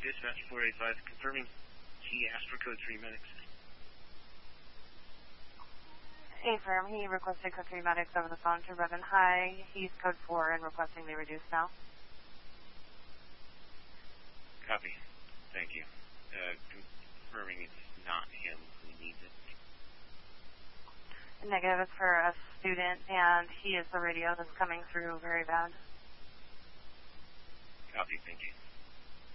Dispatch 485, confirming Key Astro Code 3 medics. Affirm, he requested Code 3 medics over the phone to Revan High. He's Code 4 and requesting they reduce now. Copy. Thank you. Confirming it's not him who needs it. Negative, it's for a student, and he is the radio that's coming through very bad. Copy, thank you.